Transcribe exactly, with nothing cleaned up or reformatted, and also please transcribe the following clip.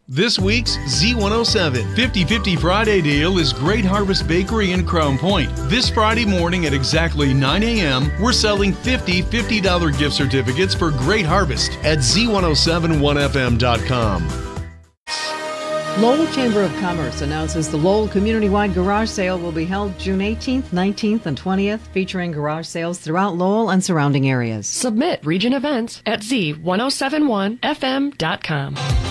This week's Z one oh seven fifty fifty Friday deal is Great Harvest Bakery in Crown Point. This Friday morning at exactly nine a.m., we're selling fifty fifty dollar gift certificates for Great Harvest at Z ten seventy-one F M dot com. Lowell Chamber of Commerce announces the Lowell Community-Wide Garage Sale will be held June eighteenth, nineteenth, and twentieth, featuring garage sales throughout Lowell and surrounding areas. Submit Region Events at Z ten seventy-one F M dot com.